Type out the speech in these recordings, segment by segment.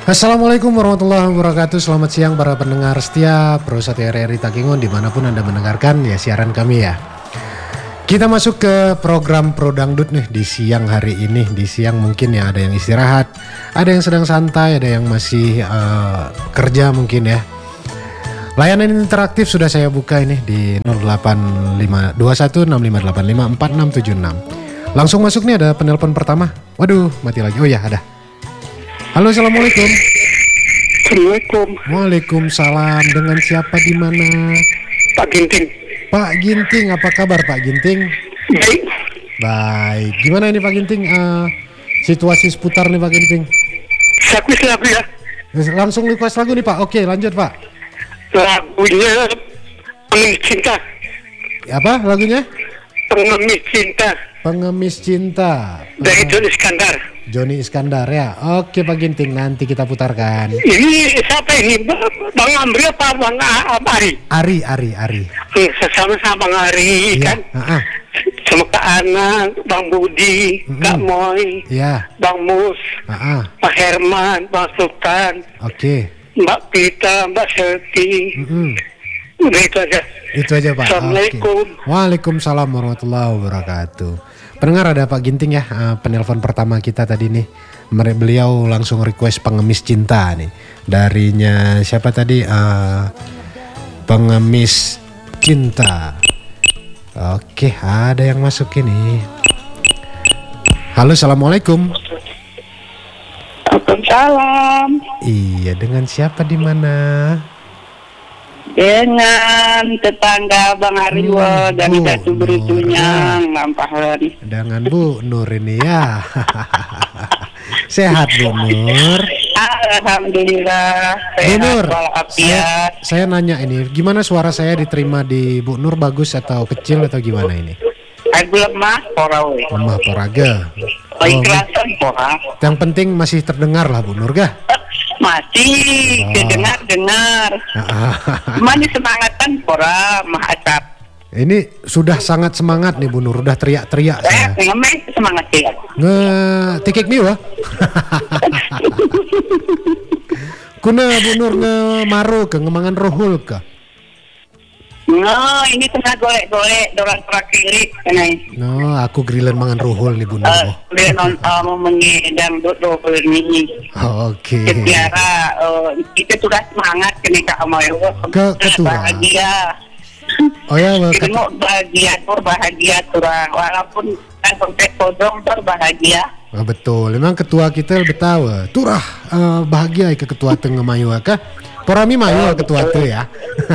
Assalamualaikum warahmatullahi wabarakatuh. Selamat siang para pendengar setia Prosat RRI Takengon dimanapun Anda mendengarkan ya siaran kami ya. Kita masuk ke program Pro Dangdut nih di siang hari ini. Di siang mungkin ya ada yang istirahat, ada yang sedang santai, ada yang masih kerja mungkin ya. Layanan interaktif sudah saya buka ini di 085165854676. Langsung masuk nih, ada penelpon pertama. Waduh, mati lagi. Oh ya, ada. Halo, assalamualaikum. Assalamualaikum. Waalaikumsalam. Dengan siapa di mana? Pak Ginting. Pak Ginting, apa kabar Pak Ginting? Baik. Baik. Gimana ini Pak Ginting? Situasi seputar nih Pak Ginting. Saya kuis lagu ya. Langsung request lagu nih Pak. Oke, lanjut Pak. Lagunya Pengemis Cinta. Apa lagunya? Pengemis Cinta. Pengemis Cinta. Dari Joni Iskandar. Joni Iskandar ya. Oke Pak Ginting, nanti kita putarkan. Ini siapa ini? Bang Amri apa Bang Ari? Ari. Sama-sama Bang Ari Iya. kan? Sama Kak Ana, Bang Budi, Kak Moy, Iya. Bang Mus, Pak Herman, Bang Sultan, Oke. Mbak Pita, Mbak Selti. Udah itu aja. Itu aja Pak. Assalamualaikum. Oke. Waalaikumsalam warahmatullahi wabarakatuh. Pendengar, ada Pak Ginting ya, penelpon pertama kita tadi nih. Beliau langsung request Pengemis Cinta nih. Darinya siapa tadi? Pengemis Cinta. Oke, ada yang masuk ini. Halo, assalamualaikum. Waalaikumsalam. Iya, dengan siapa di mana? Dengan tetangga Bang Ariwo dan Datu Beritunya Lampahan. Dengan Bu Nur ini ya. Sehat Bu Nur. Alhamdulillah. Bu Nur, Sehat. saya nanya ini, gimana suara saya diterima di Bu Nur, bagus atau kecil atau gimana ini? Aku lemah porawe. Lemah poraga. Ikhlasan pora. Yang penting masih terdengar lah Bu Nur gah? Masih dengar. Mana semangatan pora mah acap. Ini sudah sangat semangat nih Bu Nur, udah teriak-teriak saya. Ngemek semangat ya. Tikik miwa. Kuna Bu Nur ngemaru ke ngemangan rohul ke? No, ini tengah golek-golek dorang terakhir kenai. No, aku grillen mangan rohul nih Bu Nur. Dia nonton mengedang rohul ini. Oke. Tiara, kita sudah semangat kini Kak Amoy. Ketua. Bahagia. Oh ya, Kita bahagia turang. Walaupun kan sampai kodong bahagia. betul. Memang ketua kita lebih tahu. Turah bahagia ke ketua tengah mayu kah? Porami mayu ketua tu ya.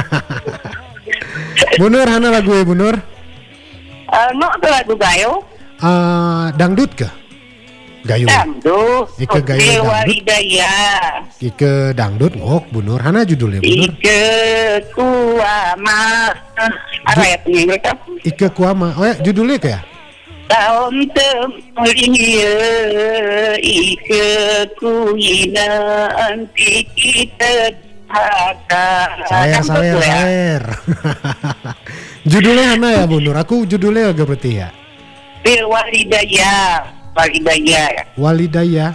Bunur, hana lagu ya Bunur? No, itu lagu gayo. Dangdut ke? Gayo. Dangdut. Ike gayo dangdut. Ike dangdut ngok Bunur. Hana judulnya Bunur? Ike kuama. Apa ya penyanyi mereka? Ike kuama. Oh ya, judulnya ke ya? Tahun temulia Ike kuina anti kita Sawer. Judulnya Hana ya Bu Nur. Aku judulnya agak berarti ya. Walidaya.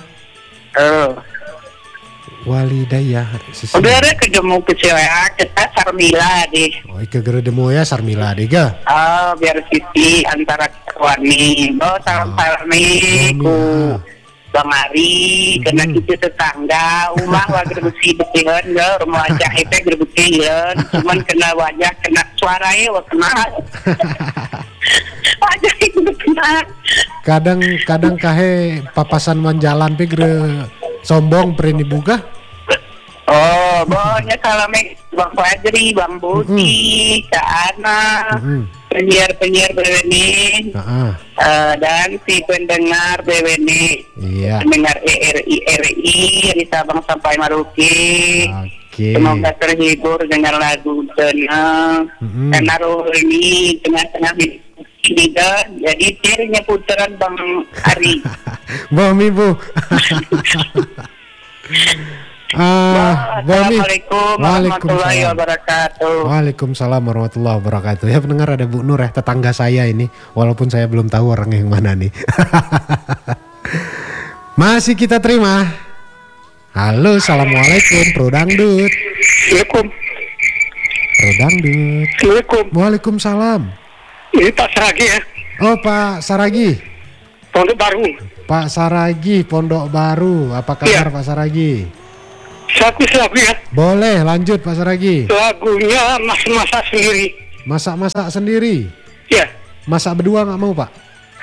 Walidaya. Udah ketemu kecewa kita Sarmila deh. Oh, ike geredemo ya Sarmila deh ga. Biar Siti antara warni. Salam ku Bang Ari, kena kita tetangga, rumah warga bersih bersihkan, rumah wajah itu bersihkan, cuman kena wajah, kena suaranya, kena wajah itu kena. Kadang kahe papasan manjalan pegre sombong perini buka. Oh, banyak salamek Bang Fajri, Bang Budi, Kak Ana, penyiar BWN, dan si pendengar BWN, pendengar RRI dari Sabang sampai Maroke. Semoga terhibur dengar lagu tenang. Karena roh ini tengah-tengah juga, jadi tirinya putaran Bang Ari. Bami Bu. Assalamualaikum warahmatullahi wabarakatuh. Waalaikumsalam warahmatullahi wabarakatuh. Ya pendengar, ada Bu Nur ya, tetangga saya ini. Walaupun saya belum tahu orang yang mana nih. Masih kita terima Halo, assalamualaikum, Pro Dangdut. Assalamualaikum. Pro Dangdut. Assalamualaikum. Waalaikumsalam. Ini Pak Saragi ya. Oh, Pak Saragi. Pondok Baru. Pak Saragi, Pondok Baru. Apa kabar Iya. Pak Saragi? Lagu ya. Boleh, lanjut Pak Saragi. Lagunya masak sendiri. Masak-masak sendiri. Ya. Masak berdua nggak mau Pak?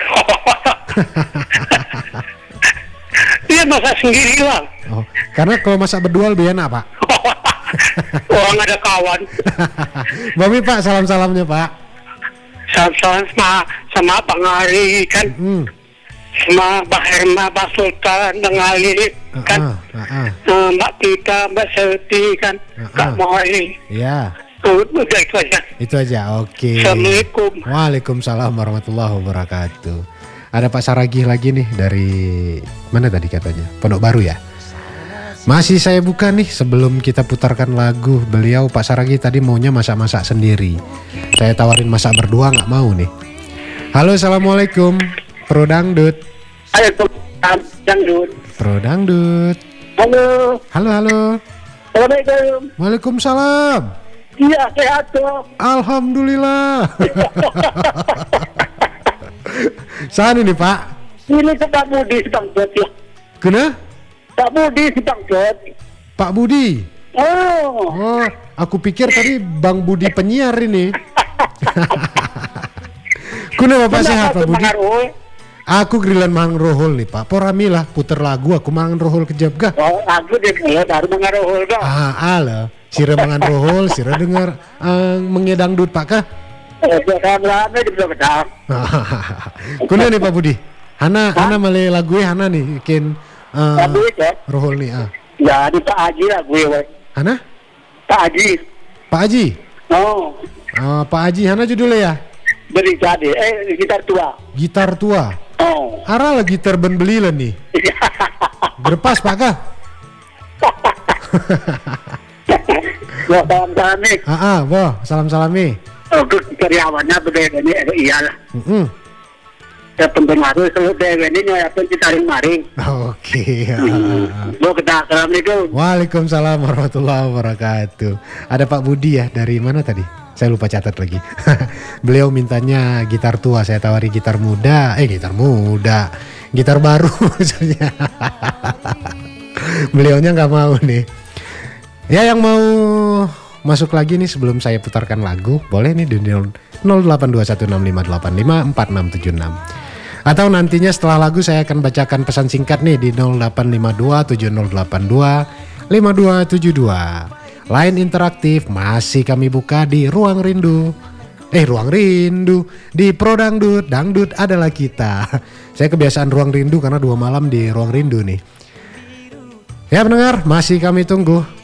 Dia masak sendiri lah. Oh, karena kalau masak berdua lebih enak Pak. Orang ada kawan. Mami Pak, salam-salamnya Pak. Sama Bang Ali kan. Sama Mbak Herma, Mbak Sultan, Bang Ali kan. Mbak Tita, Mbak Selti kan. Kak Moy. Iya. Udah itu aja. Itu aja, oke. Assalamualaikum. Waalaikumsalam warahmatullahi wabarakatuh. Ada Pak Saragi lagi nih dari mana tadi katanya? Pondok Baru ya? Masih saya buka nih sebelum kita putarkan lagu. Beliau Pak Saragi tadi maunya masak-masak sendiri. Saya tawarin masak berdua nggak mau nih. Halo, assalamualaikum. Pro Dangdut. Waalaikumsalam, Dangdut. Pro Dangdut. Halo. Halo. Assalamualaikum. Waalaikumsalam. Iya, sehat dong. Alhamdulillah. Sana nih Pak. Ini ke Pak Budi Bangkot ya. Kena? Pak Budi Bangkot. Pak Budi. Oh. Oh, aku pikir tadi Bang Budi penyiar ini. Kuna Bapak sehat Pak Budi? Aku gerilan mangan rohol nih Pak. Poramilah puter lagu aku mangan rohol kejap gak? Oh, aku deh baru mengaruh dong. Ala. Sira mangan rohol, sira dengar mengedang dut Pak kah? Lama di belum ketang. Kuna nih Pak Budi. Hana male lagu Hana nih ikin Tapi ya. rohol nih Ya, di Pak Haji lah gue. Hana? Pak Haji. Pak Haji? Oh. Pak Haji Hana judulnya ya? Beri jadi. Gitar tua. Gitar tua. Oh. Ara lah gitar ben beli lah nih. Gerpas Pak kah? Ya, salam nih. Boh, salam nih. Karyawannya berbeda nih, iyalah. Ya pendengaru seluruh dewe ini nyoyapan citaring maring. Oke. Bo kita assalamualaikum. Waalaikumsalam warahmatullahi wabarakatuh. Ada Pak Budi ya, dari mana tadi? Saya lupa catat lagi. Beliau mintanya gitar tua, saya tawari gitar muda. Gitar baru maksudnya. Beliaunya nggak mau nih. Ya, yang mau masuk lagi nih sebelum saya putarkan lagu, boleh nih di 082165854676. Atau nantinya setelah lagu saya akan bacakan pesan singkat nih di 0852708252. Line interaktif masih kami buka di Ruang Rindu. Di Pro Dangdut. Dangdut adalah kita. Saya kebiasaan Ruang Rindu karena 2 malam di Ruang Rindu nih. Ya pendengar, masih kami tunggu